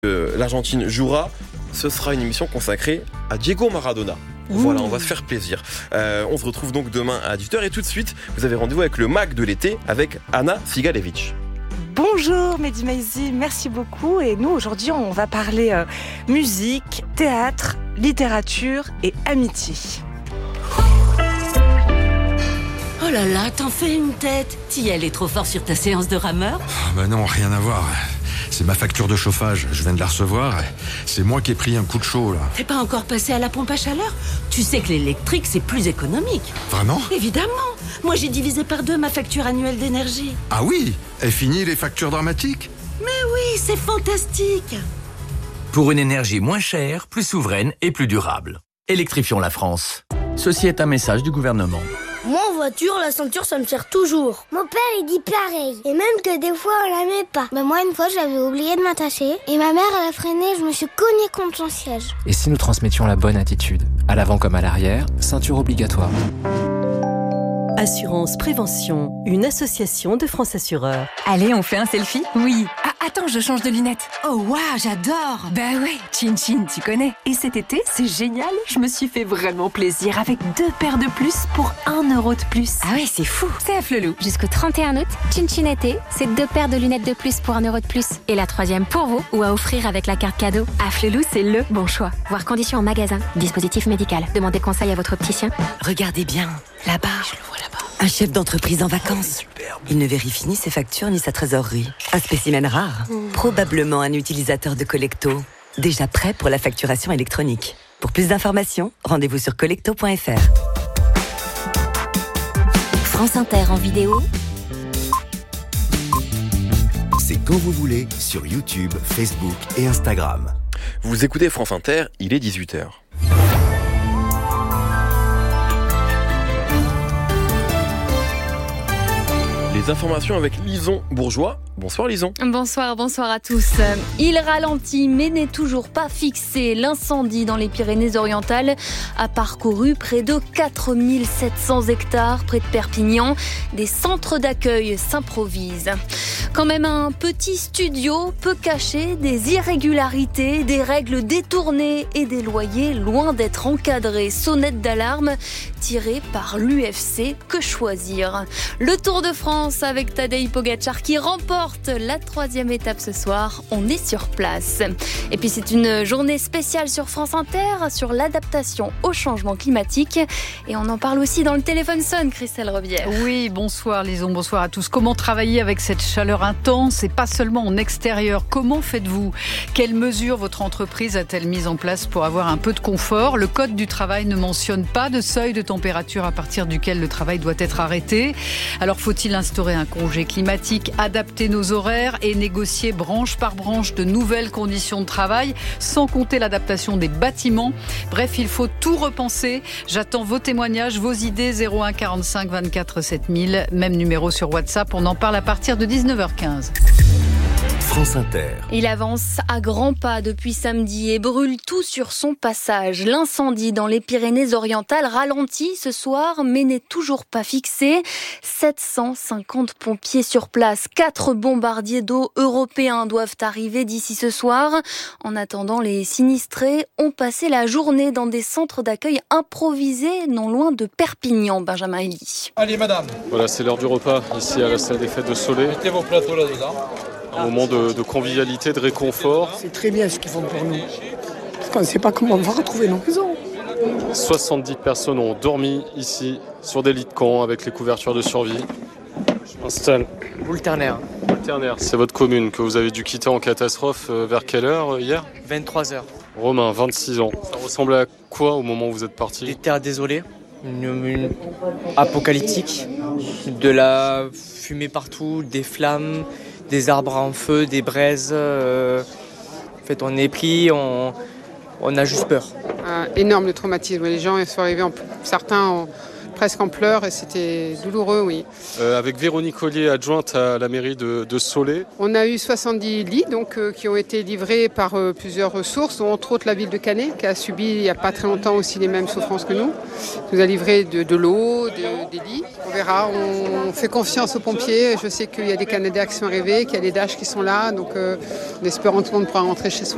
l'Argentine jouera, ce sera une émission consacrée à Diego Maradona. Voilà, on va se faire plaisir. On se retrouve donc demain à 18h et tout de suite, vous avez rendez-vous avec le MAC de l'été avec Anna Sigalevich. Bonjour Mehdi Maizi, merci beaucoup. Et nous aujourd'hui on va parler musique, théâtre, littérature et amitié. Oh là là, t'en fais une tête. Tiel est trop fort sur ta séance de rameur. Bah non, rien à voir. C'est ma facture de chauffage, je viens de la recevoir. C'est moi qui ai pris un coup de chaud là. T'es pas encore passé à la pompe à chaleur? Tu sais que l'électrique c'est plus économique. Vraiment? Évidemment. Moi j'ai divisé par 2 ma facture annuelle d'énergie. Ah oui? Est fini les factures dramatiques? Mais oui, c'est fantastique. Pour une énergie moins chère, plus souveraine et plus durable. Électrifions la France. Ceci est un message du gouvernement. Moi en voiture, la ceinture ça me sert toujours. Mon père il dit pareil. Et même que des fois on la met pas. Moi une fois j'avais oublié de m'attacher. Et ma mère elle a freiné, je me suis cognée contre son siège. Et si nous transmettions la bonne attitude? À l'avant comme à l'arrière, ceinture obligatoire. Assurance Prévention, une association de France Assureurs. Allez, on fait un selfie? Oui. Ah, attends, je change de lunettes. Oh, waouh, j'adore. Bah ouais, Chin Chin, tu connais. Et cet été, c'est génial. Je me suis fait vraiment plaisir avec 2 paires de plus pour 1 euro de plus. Ah ouais, c'est fou. C'est à Flelou. Jusqu'au 31 août, Chin Chin été, c'est 2 paires de lunettes de plus pour 1 euro de plus. Et la 3e pour vous ou à offrir avec la carte cadeau. À Flelou, c'est le bon choix. Voir conditions en magasin. Dispositif médical. Demandez conseil à votre opticien. Regardez bien, là-bas. Je le vois là-bas. Un chef d'entreprise en vacances. Il ne vérifie ni ses factures ni sa trésorerie. Un spécimen rare. Probablement un utilisateur de Collecto. Déjà prêt pour la facturation électronique. Pour plus d'informations, rendez-vous sur collecto.fr. France Inter en vidéo. C'est quand vous voulez sur YouTube, Facebook et Instagram. Vous écoutez France Inter, il est 18h. Les informations avec Lison Bourgeois. Bonsoir Lison. Bonsoir à tous. Il ralentit mais n'est toujours pas fixé. L'incendie dans les Pyrénées-Orientales a parcouru près de 4700 hectares près de Perpignan. Des centres d'accueil s'improvisent. Quand même un petit studio peut cacher des irrégularités, des règles détournées et des loyers loin d'être encadrés. Sonnette d'alarme tirée par l'UFC. Que choisir? Le Tour de France avec Tadej Pogačar qui remporte la 3e étape ce soir. On est sur place. Et puis c'est une journée spéciale sur France Inter sur l'adaptation au changement climatique. Et on en parle aussi dans le téléphone sonne, Christelle Rebière. Oui, bonsoir Lison, bonsoir à tous. Comment travailler avec cette chaleur intense et pas seulement en extérieur? Comment faites-vous? Quelles mesures votre entreprise a-t-elle mises en place pour avoir un peu de confort? Le Code du travail ne mentionne pas de seuil de température à partir duquel le travail doit être arrêté. Alors faut-il instaurer un congé climatique, adapter nos horaires et négocier branche par branche de nouvelles conditions de travail, sans compter l'adaptation des bâtiments? Bref, il faut tout repenser. J'attends vos témoignages, vos idées. 01 45 24 7000, même numéro sur WhatsApp. On en parle à partir de 19h15. France Inter. Il avance à grands pas depuis samedi et brûle tout sur son passage. L'incendie dans les Pyrénées-Orientales ralentit ce soir, mais n'est toujours pas fixé. 750 pompiers sur place. 4 bombardiers d'eau européens doivent arriver d'ici ce soir. En attendant, les sinistrés ont passé la journée dans des centres d'accueil improvisés non loin de Perpignan. Benjamin Elie. Allez, madame. Voilà, c'est l'heure du repas ici à la salle des fêtes de Soleil. Mettez vos plateaux là-dedans. Un moment de convivialité, de réconfort. C'est très bien ce qu'ils font pour nous. Parce qu'on ne sait pas comment on va retrouver nos maisons. 70 personnes ont dormi ici, sur des lits de camp, avec les couvertures de survie. Je m'installe. Boule-Ternaire. Boule-Ternaire, c'est votre commune que vous avez dû quitter en catastrophe vers quelle heure hier? 23h. Romain, 26 ans. Ça ressemblait à quoi au moment où vous êtes parti? Des terres désolées, une apocalyptique, de la fumée partout, des flammes, des arbres en feu, des braises. En fait, on est pris, on a juste peur. Énorme le traumatisme. Les gens sont arrivés, certains presque en pleurs et c'était douloureux, oui. Avec Véronique Ollier, adjointe à la mairie de Soleil. On a eu 70 lits qui ont été livrés par plusieurs ressources, dont entre autres la ville de Canet, qui a subi il n'y a pas très longtemps aussi les mêmes souffrances que nous. Nous a livré de l'eau, des lits. On verra, on fait confiance aux pompiers. Je sais qu'il y a des Canadiens qui sont arrivés, qu'il y a des Dash qui sont là, donc en espérant que tout le monde pourra rentrer chez soi.